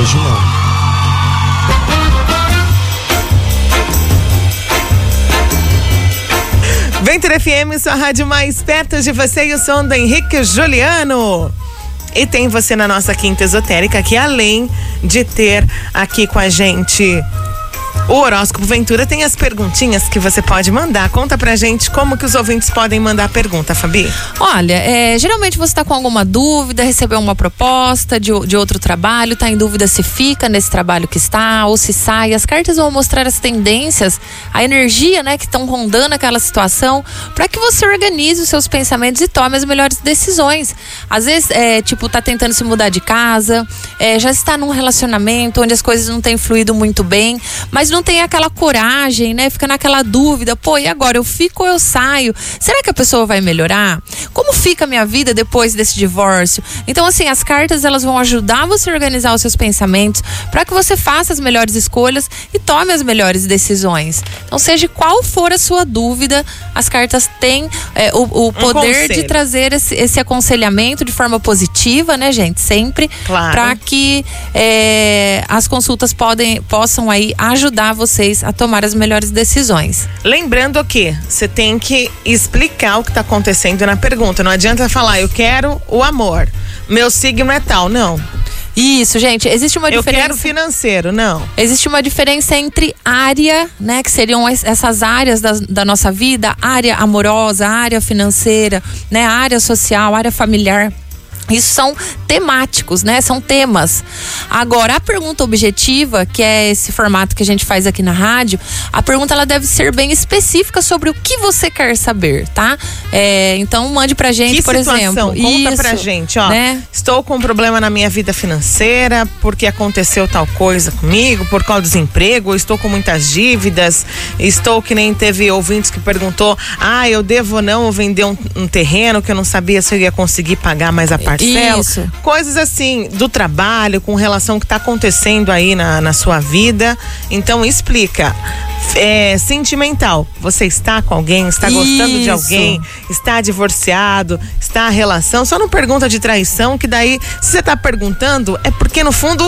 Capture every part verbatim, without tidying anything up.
hoje não. Ventura F M, sua rádio mais perto de você, e o som do Henrique Juliano. E tem você na nossa quinta esotérica, que além de ter aqui com a gente o horóscopo Ventura, tem as perguntinhas que você pode mandar. Conta pra gente como que os ouvintes podem mandar pergunta, Fabi. Olha, é, geralmente você tá com alguma dúvida, recebeu uma proposta de, de outro trabalho, tá em dúvida se fica nesse trabalho que está ou se sai. As cartas vão mostrar as tendências, a energia, né, que estão rondando aquela situação, para que você organize os seus pensamentos e tome as melhores decisões. Às vezes, é, tipo, tá tentando se mudar de casa, é, já está num relacionamento onde as coisas não têm fluído muito bem, mas não tem aquela coragem, né? Fica naquela dúvida, pô, e agora? Eu fico ou eu saio? Será que a pessoa vai melhorar? Como fica a minha vida depois desse divórcio? Então, assim, as cartas, elas vão ajudar você a organizar os seus pensamentos para que você faça as melhores escolhas e tome as melhores decisões. Então, seja qual for a sua dúvida, as cartas têm é, o, o poder um de trazer esse, esse aconselhamento de forma positiva, né, gente? Sempre. Claro. Para que é, as consultas podem, possam aí ajudar vocês a tomar as melhores decisões. Lembrando que você tem que explicar o que está acontecendo na pergunta. Não adianta falar, eu quero o amor, meu signo é tal, não. Isso, gente, existe uma eu diferença. Eu quero financeiro, não. Existe uma diferença entre área, né, que seriam essas áreas da, da nossa vida, área amorosa, área financeira, né, área social, área familiar. Isso são temáticos, né? São temas. Agora, a pergunta objetiva, que é esse formato que a gente faz aqui na rádio, a pergunta ela deve ser bem específica sobre o que você quer saber, tá? É, então, mande pra gente, que por situação? exemplo. Conta Isso, pra gente, ó. Né? Estou com um problema na minha vida financeira, porque aconteceu tal coisa comigo, por causa do desemprego, estou com muitas dívidas, estou que nem teve ouvintes que perguntou, ah, eu devo ou não vender um, um terreno que eu não sabia se eu ia conseguir pagar mais a parte. Isso. Coisas assim do trabalho, com relação ao que está acontecendo aí na, na sua vida. Então explica. É, sentimental, você está com alguém, está gostando Isso. de alguém, está divorciado, está a relação, só não pergunta de traição, que daí se você está perguntando é porque no fundo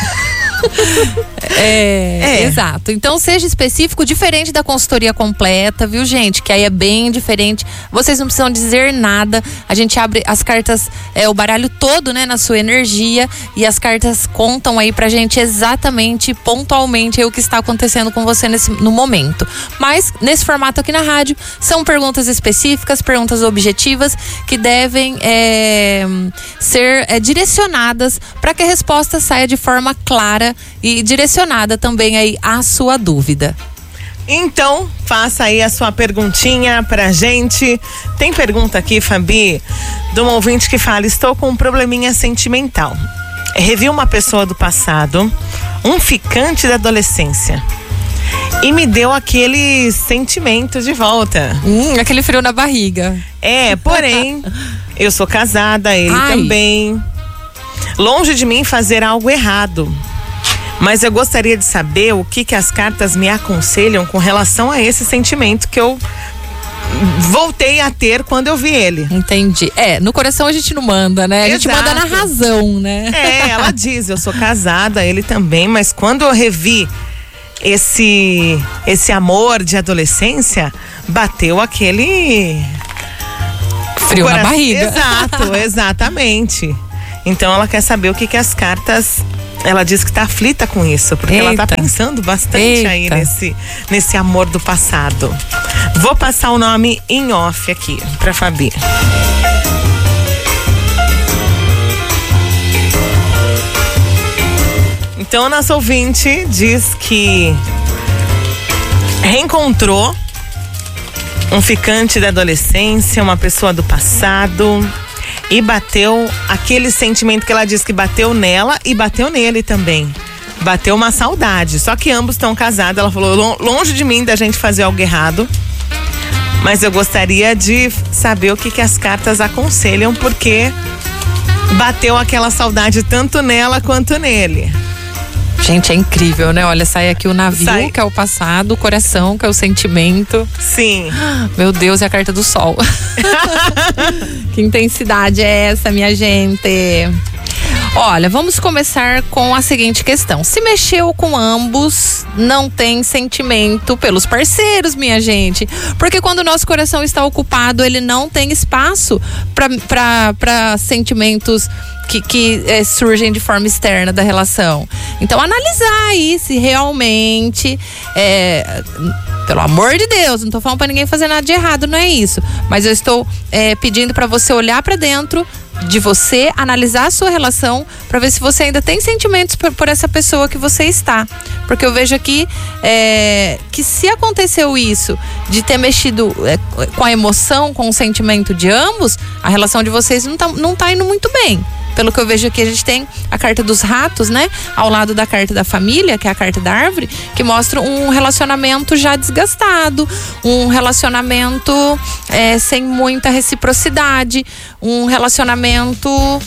é, é, exato. Então seja específico, diferente da consultoria completa, viu, gente? Que aí é bem diferente. Vocês não precisam dizer nada. A gente abre as cartas, é, o baralho todo, né, na sua energia, e as cartas contam aí pra gente exatamente, pontualmente, aí, o que está acontecendo com você nesse, no momento. Mas nesse formato aqui na rádio, são perguntas específicas, perguntas objetivas, que devem é, ser é, direcionadas para que a resposta saia de forma clara e direcionada também aí à sua dúvida. Então, faça aí a sua perguntinha pra gente. Tem pergunta aqui, Fabi, de um ouvinte que fala, estou com um probleminha sentimental. Revi uma pessoa do passado, um ficante da adolescência, e me deu aquele sentimento de volta. Hum, aquele frio na barriga. É, porém, eu sou casada, ele Ai. também. Longe de mim fazer algo errado. Mas eu gostaria de saber o que, que as cartas me aconselham com relação a esse sentimento que eu voltei a ter quando eu vi ele. Entendi. É, no coração a gente não manda, né? A gente Exato. manda na razão, né? É, ela diz, eu sou casada, ele também, mas quando eu revi esse, esse amor de adolescência, bateu aquele frio na barriga. Exato, exatamente. Então ela quer saber o que, que as cartas. Ela diz que tá aflita com isso, porque Eita. ela tá pensando bastante Eita. aí nesse, nesse amor do passado. Vou passar o nome em off aqui pra Fabi. Então a nossa ouvinte diz que reencontrou um ficante da adolescência, uma pessoa do passado, e bateu aquele sentimento que ela diz que bateu nela e bateu nele também. Bateu uma saudade. Só que ambos estão casados. Ela falou, longe de mim da gente fazer algo errado, mas eu gostaria de saber o que, que as cartas aconselham, porque bateu aquela saudade tanto nela quanto nele. Gente, é incrível, né? Olha, sai aqui o navio, sai. Que é o passado, o coração, que é o sentimento. Sim. Meu Deus, é a carta do sol. Que intensidade é essa, minha gente? Olha, vamos começar com a seguinte questão. Se mexeu com ambos, não tem sentimento pelos parceiros, minha gente. Porque quando o nosso coração está ocupado, ele não tem espaço para sentimentos que, que é, surgem de forma externa da relação. Então, analisar aí se realmente, é, pelo amor de Deus, não tô falando para ninguém fazer nada de errado, não é isso. Mas eu estou é, pedindo para você olhar para dentro de você, analisar a sua relação para ver se você ainda tem sentimentos por, por essa pessoa que você está. Porque eu vejo aqui é, que se aconteceu isso, de ter mexido é, com a emoção, com o sentimento de ambos, a relação de vocês não tá, não tá indo muito bem. Pelo que eu vejo aqui, a gente tem a carta dos ratos, né? Ao lado da carta da família, que é a carta da árvore, que mostra um relacionamento já desgastado, um relacionamento é, sem muita reciprocidade, um relacionamento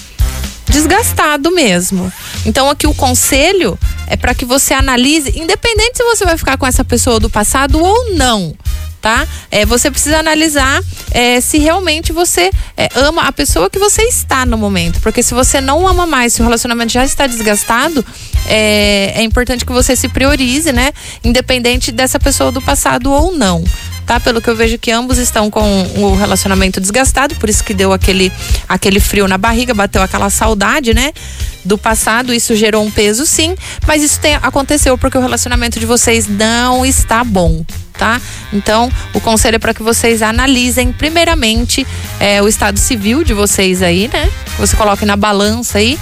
desgastado mesmo. Então aqui o conselho é para que você analise, independente se você vai ficar com essa pessoa do passado ou não. Tá? É, você precisa analisar é, se realmente você é, ama a pessoa que você está no momento. Porque se você não ama mais, se o relacionamento já está desgastado, é, é importante que você se priorize, né? Independente dessa pessoa do passado ou não. Tá? Pelo que eu vejo que ambos estão com o relacionamento desgastado, por isso que deu aquele, aquele frio na barriga, bateu aquela saudade, né? Do passado, isso gerou um peso sim, mas isso tem, aconteceu porque o relacionamento de vocês não está bom. Tá? Então, o conselho é para que vocês analisem primeiramente é, o estado civil de vocês aí, né? Você coloque na balança aí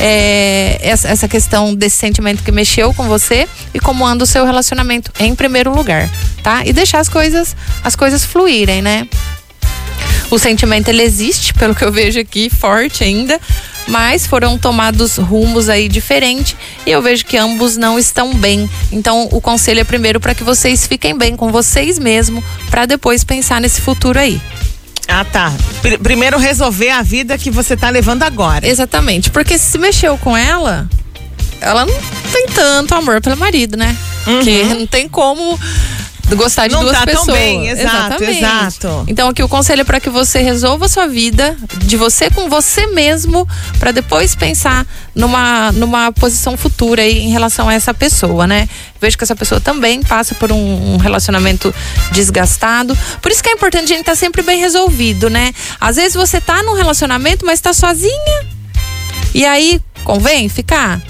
é, essa, essa questão desse sentimento que mexeu com você e como anda o seu relacionamento em primeiro lugar, tá? E deixar as coisas, as coisas fluírem, né? O sentimento, ele existe, pelo que eu vejo aqui, forte ainda, mas foram tomados rumos aí diferentes e eu vejo que ambos não estão bem. Então, o conselho é primeiro para que vocês fiquem bem com vocês mesmos, para depois pensar nesse futuro aí. Ah, tá. Pr- primeiro resolver a vida que você tá levando agora. Exatamente, porque se mexeu com ela, ela não tem tanto amor pelo marido, né? Uhum. Porque não tem como gostar de não duas tá pessoas. Tão bem, exato, Exatamente. exato. Então aqui o conselho é para que você resolva a sua vida de você com você mesmo, para depois pensar numa, numa posição futura aí em relação a essa pessoa, né? Vejo que essa pessoa também passa por um, um relacionamento desgastado. Por isso que é importante a gente estar sempre bem resolvido, né? Às vezes você tá num relacionamento, mas tá sozinha. E aí, convém ficar?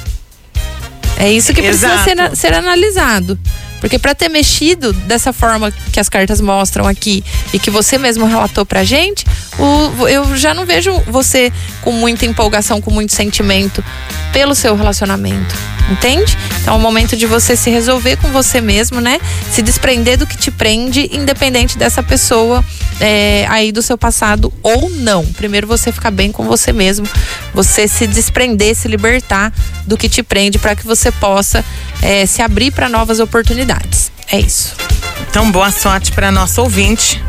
É isso que precisa ser, ser analisado. Porque para ter mexido dessa forma que as cartas mostram aqui e que você mesmo relatou pra gente, o, eu já não vejo você com muita empolgação, com muito sentimento pelo seu relacionamento, entende? Então é o momento de você se resolver com você mesmo, né? Se desprender do que te prende, independente dessa pessoa é, aí do seu passado ou não. Primeiro você ficar bem com você mesmo, você se desprender, se libertar do que te prende, para que você possa é, se abrir para novas oportunidades. É isso. Então, boa sorte para nossa ouvinte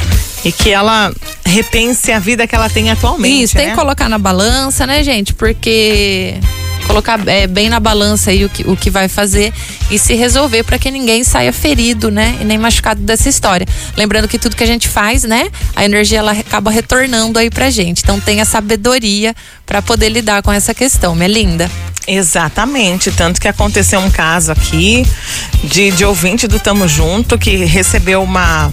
e que ela repense a vida que ela tem atualmente. Isso, tem né? que colocar na balança, né, gente? Porque colocar é, bem na balança aí o que, o que vai fazer e se resolver para que ninguém saia ferido, né? E nem machucado dessa história. Lembrando que tudo que a gente faz, né? A energia, ela acaba retornando aí pra gente. Então tenha sabedoria para poder lidar com essa questão, minha linda. Exatamente, tanto que aconteceu um caso aqui de, de ouvinte do Tamo Junto que recebeu uma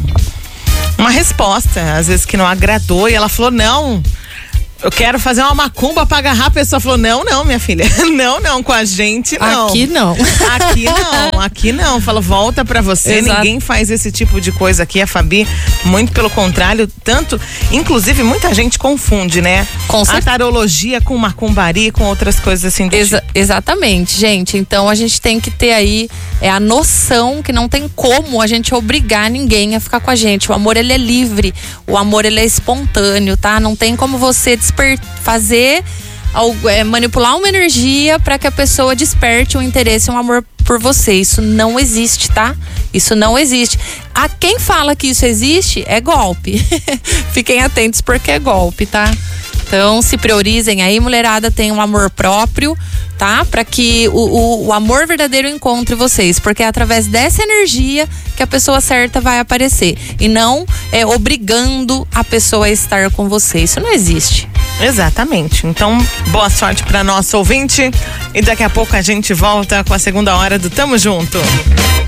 uma resposta, às vezes que não agradou, e ela falou, não, eu quero fazer uma macumba pra agarrar. A pessoa falou, não, não, minha filha, não, não, com a gente não. Aqui não. Aqui não, aqui não. Falou, volta pra você. Exato. Ninguém faz esse tipo de coisa aqui, a Fabi, muito pelo contrário, tanto, inclusive muita gente confunde, né? Com a tarologia com macumbari, com outras coisas assim. Do Exa- tipo. Exatamente, gente. Então a gente tem que ter aí é, a noção que não tem como a gente obrigar ninguém a ficar com a gente. O amor, ele é livre, o amor, ele é espontâneo, tá? Não tem como você desper- fazer algo, é, manipular uma energia para que a pessoa desperte um interesse, um amor por você. Isso não existe, tá? Isso não existe. A quem fala que isso existe é golpe. Fiquem atentos porque é golpe, tá? Então se priorizem aí, mulherada, tem um amor próprio, tá? Para que o, o, o amor verdadeiro encontre vocês, porque é através dessa energia que a pessoa certa vai aparecer e não é obrigando a pessoa a estar com você. Isso não existe. Exatamente. Então, boa sorte para nosso ouvinte e daqui a pouco a gente volta com a segunda hora do Tamo Junto.